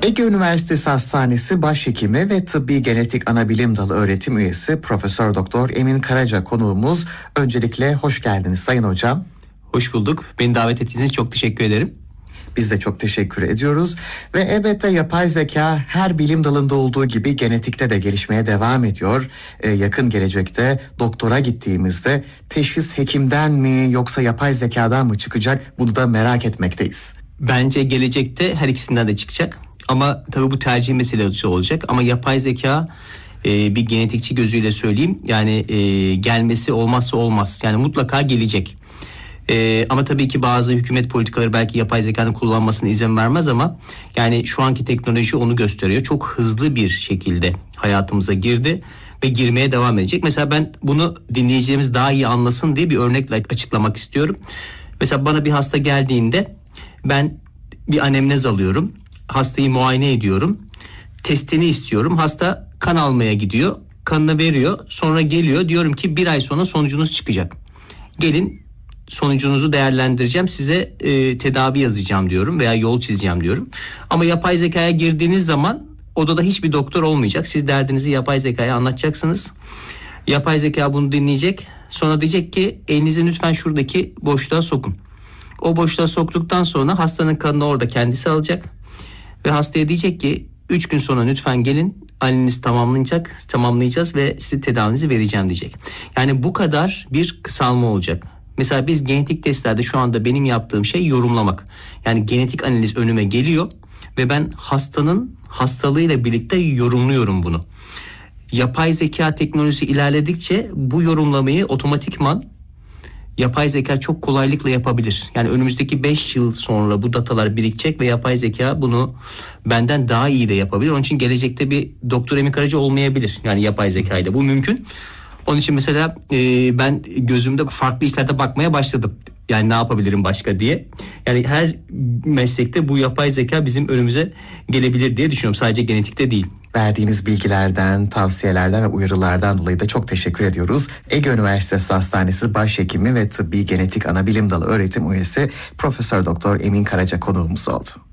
Ege Üniversitesi Hastanesi Başhekimi ve Tıbbi Genetik Anabilim Dalı öğretim üyesi Profesör Doktor Emin Karaca konuğumuz. Öncelikle hoş geldiniz Sayın Hocam. Hoş bulduk. Beni davet ettiğiniz için çok teşekkür ederim. Biz de çok teşekkür ediyoruz ve elbette yapay zeka her bilim dalında olduğu gibi genetikte de gelişmeye devam ediyor. Yakın gelecekte doktora gittiğimizde teşhis hekimden mi yoksa yapay zekadan mı çıkacak, bunu da merak etmekteyiz. Bence gelecekte her ikisinden de çıkacak ama tabii bu tercih meselesi olacak ama yapay zeka bir genetikçi gözüyle söyleyeyim yani gelmesi olmazsa olmaz, yani mutlaka gelecek. Ama tabii ki bazı hükümet politikaları belki yapay zekanın kullanmasına izin vermez ama yani şu anki teknoloji onu gösteriyor. Çok hızlı bir şekilde hayatımıza girdi ve girmeye devam edecek. Mesela ben bunu dinleyicilerimiz daha iyi anlasın diye bir örnekle açıklamak istiyorum. Mesela bana bir hasta geldiğinde ben bir anemnez alıyorum. Hastayı muayene ediyorum. Testini istiyorum. Hasta kan almaya gidiyor. Kanını veriyor. Sonra geliyor. Diyorum ki 1 ay sonra sonucunuz çıkacak. Gelin, sonucunuzu değerlendireceğim, size tedavi yazacağım diyorum veya yol çizeceğim diyorum. Ama yapay zekaya girdiğiniz zaman odada hiçbir doktor olmayacak. Siz derdinizi yapay zekaya anlatacaksınız. Yapay zeka bunu dinleyecek. Sonra diyecek ki elinizi lütfen şuradaki boşluğa sokun. O boşluğa soktuktan sonra hastanın kanını orada kendisi alacak. Ve hastaya diyecek ki 3 gün sonra lütfen gelin, analiz tamamlayacağız ve size tedavinizi vereceğim diyecek. Yani bu kadar bir kısalma olacak. Mesela biz genetik testlerde şu anda benim yaptığım şey yorumlamak. Yani genetik analiz önüme geliyor ve ben hastanın hastalığıyla birlikte yorumluyorum bunu. Yapay zeka teknolojisi ilerledikçe bu yorumlamayı otomatikman yapay zeka çok kolaylıkla yapabilir. Yani önümüzdeki 5 yıl sonra bu datalar birikecek ve yapay zeka bunu benden daha iyi de yapabilir. Onun için gelecekte bir Doktor Emin Karaca olmayabilir. Yani yapay zeka ile bu mümkün. Onun için mesela ben gözümde farklı işlerde bakmaya başladım. Yani ne yapabilirim başka diye. Yani her meslekte bu yapay zeka bizim önümüze gelebilir diye düşünüyorum. Sadece genetikte değil. Verdiğiniz bilgilerden, tavsiyelerden ve uyarılardan dolayı da çok teşekkür ediyoruz. Ege Üniversitesi Hastanesi Başhekimi ve Tıbbi Genetik Anabilim Dalı öğretim üyesi Profesör Doktor Emin Karaca konuğumuz oldu.